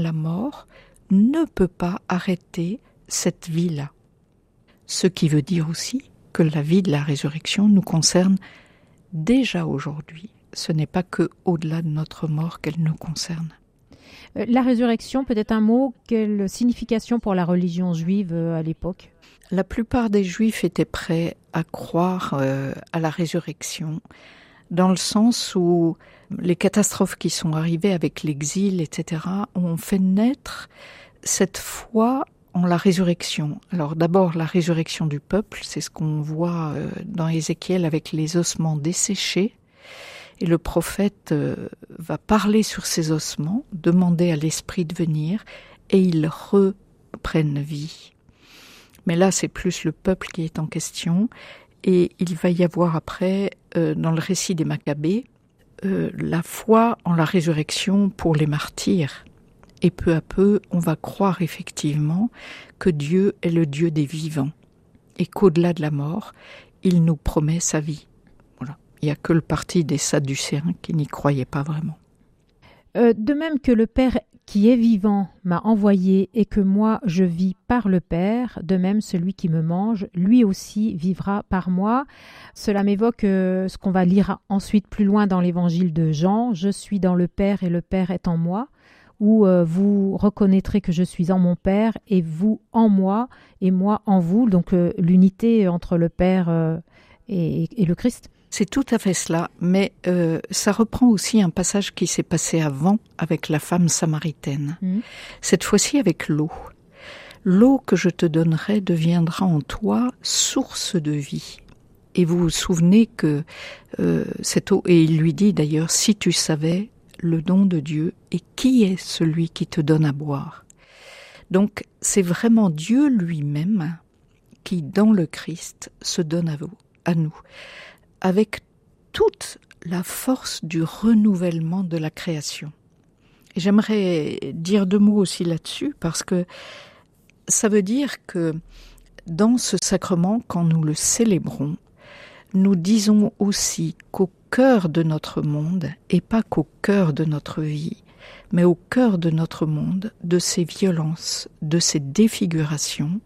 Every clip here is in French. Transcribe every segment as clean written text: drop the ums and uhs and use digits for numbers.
la mort ne peut pas arrêter cette vie-là. Ce qui veut dire aussi que la vie de la résurrection nous concerne déjà aujourd'hui. Ce n'est pas que au-delà de notre mort qu'elle nous concerne. La résurrection, peut-être un mot, quelle signification pour la religion juive à l'époque ? La plupart des Juifs étaient prêts à croire à la résurrection, dans le sens où les catastrophes qui sont arrivées avec l'exil, etc., ont fait naître cette foi en la résurrection. Alors d'abord la résurrection du peuple, c'est ce qu'on voit dans Ézéchiel avec les ossements desséchés. Et le prophète va parler sur ces ossements, demander à l'esprit de venir, et ils reprennent vie. Mais là, c'est plus le peuple qui est en question, et il va y avoir après, dans le récit des Maccabées, la foi en la résurrection pour les martyrs. Et peu à peu, on va croire effectivement que Dieu est le Dieu des vivants, et qu'au-delà de la mort, il nous promet sa vie. Voilà. Il n'y a que le parti des Sadducéens qui n'y croyaient pas vraiment. De même que le Père qui est vivant m'a envoyé et que moi je vis par le Père, de même celui qui me mange, lui aussi vivra par moi. Cela m'évoque ce qu'on va lire ensuite plus loin dans l'évangile de Jean. Je suis dans le Père et le Père est en moi. Où vous reconnaîtrez que je suis en mon Père et vous en moi et moi en vous. Donc l'unité entre le Père et le Christ. C'est tout à fait cela, mais ça reprend aussi un passage qui s'est passé avant avec la femme samaritaine. Cette fois-ci avec l'eau. L'eau que je te donnerai deviendra en toi source de vie. Et vous vous souvenez que cette eau, et il lui dit d'ailleurs, si tu savais le don de Dieu et qui est celui qui te donne à boire. Donc c'est vraiment Dieu lui-même qui, dans le Christ, se donne à nous, avec toute la force du renouvellement de la création. Et j'aimerais dire 2 mots aussi là-dessus, parce que ça veut dire que dans ce sacrement, quand nous le célébrons, nous disons aussi qu'au cœur de notre monde, et pas qu'au cœur de notre vie, mais au cœur de notre monde, de ces violences, de ces défigurations,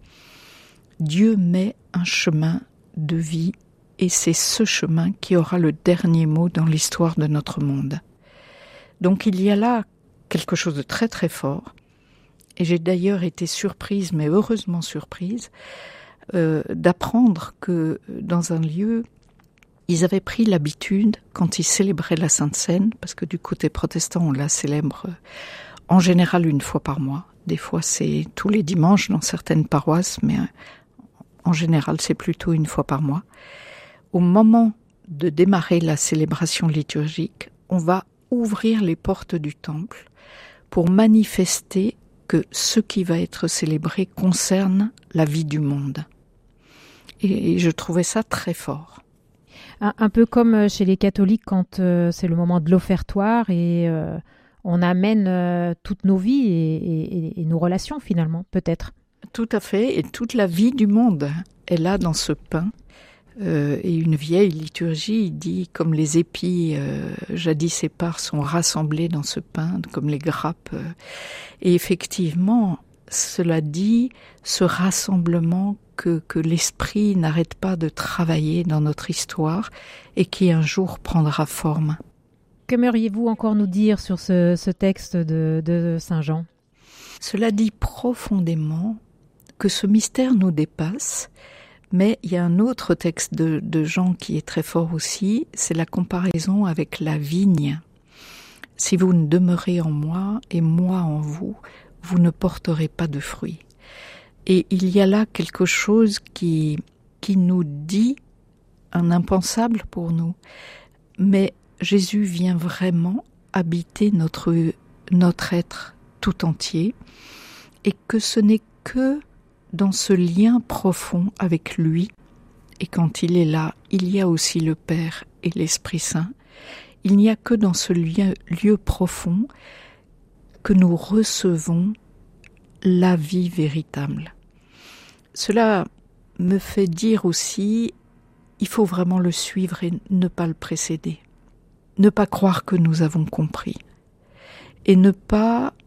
Dieu met un chemin de vie, et c'est ce chemin qui aura le dernier mot dans l'histoire de notre monde. Donc il y a là quelque chose de très très fort, et j'ai d'ailleurs été surprise, mais heureusement surprise, d'apprendre que dans un lieu, ils avaient pris l'habitude, quand ils célébraient la Sainte Seine, parce que du côté protestant, on la célèbre en général 1 fois par mois. Des fois, c'est tous les dimanches dans certaines paroisses, mais en général, c'est plutôt 1 fois par mois. Au moment de démarrer la célébration liturgique, on va ouvrir les portes du temple pour manifester que ce qui va être célébré concerne la vie du monde. Et je trouvais ça très fort. Un peu comme chez les catholiques quand c'est le moment de l'offertoire et on amène toutes nos vies et nos relations finalement, peut-être. Tout à fait, et toute la vie du monde est là dans ce pain. Et une vieille liturgie dit comme les épis jadis épars sont rassemblés dans ce pain, comme les grappes. Et effectivement, cela dit ce rassemblement que l'esprit n'arrête pas de travailler dans notre histoire et qui un jour prendra forme. Qu'aimeriez-vous encore nous dire sur ce texte de Saint Jean ? Cela dit profondément que ce mystère nous dépasse, mais il y a un autre texte de Jean qui est très fort aussi, c'est la comparaison avec la vigne. Si vous ne demeurez en moi et moi en vous, vous ne porterez pas de fruits. Et il y a là quelque chose qui nous dit un impensable pour nous. Mais Jésus vient vraiment habiter notre être tout entier et que ce n'est que dans ce lien profond avec lui, et quand il est là, il y a aussi le Père et l'Esprit Saint, il n'y a que dans ce lieu profond que nous recevons la vie véritable. Cela me fait dire aussi, il faut vraiment le suivre et ne pas le précéder. Ne pas croire que nous avons compris. Et ne pas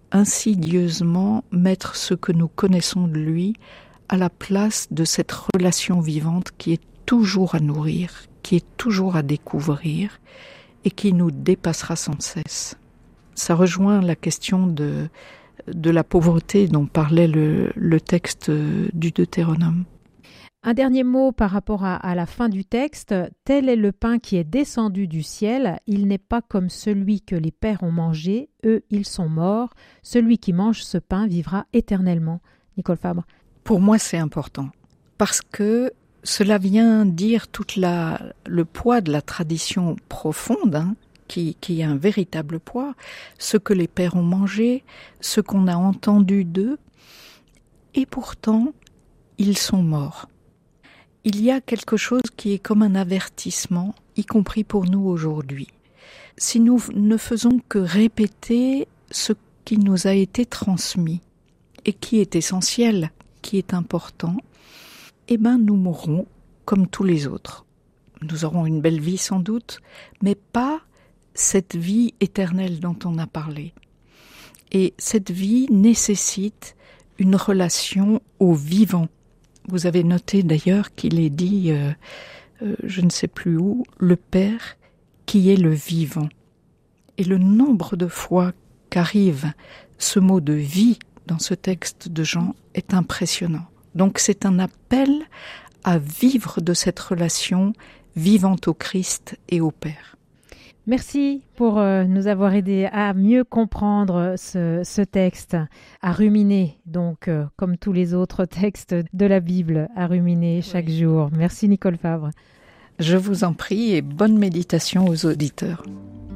insidieusement mettre ce que nous connaissons de lui à la place de cette relation vivante qui est toujours à nourrir, qui est toujours à découvrir et qui nous dépassera sans cesse. Ça rejoint la question de la pauvreté dont parlait le texte du Deutéronome. Un dernier mot par rapport à la fin du texte. Tel est le pain qui est descendu du ciel. Il n'est pas comme celui que les pères ont mangé. Eux, ils sont morts. Celui qui mange ce pain vivra éternellement. Nicole Fabre. Pour moi, c'est important. Parce que cela vient dire tout le poids de la tradition profonde, qui est un véritable poids. Ce que les pères ont mangé, ce qu'on a entendu d'eux. Et pourtant, ils sont morts. Il y a quelque chose qui est comme un avertissement, y compris pour nous aujourd'hui. Si nous ne faisons que répéter ce qui nous a été transmis et qui est essentiel, qui est important, nous mourrons comme tous les autres. Nous aurons une belle vie sans doute, mais pas cette vie éternelle dont on a parlé. Et cette vie nécessite une relation au vivant. Vous avez noté d'ailleurs qu'il est dit, je ne sais plus où, le Père qui est le vivant. Et le nombre de fois qu'arrive ce mot de vie dans ce texte de Jean est impressionnant. Donc c'est un appel à vivre de cette relation vivante au Christ et au Père. Merci pour nous avoir aidés à mieux comprendre ce texte, à ruminer, donc comme tous les autres textes de la Bible, à ruminer chaque jour. Merci Nicole Fabre. Je vous en prie et bonne méditation aux auditeurs.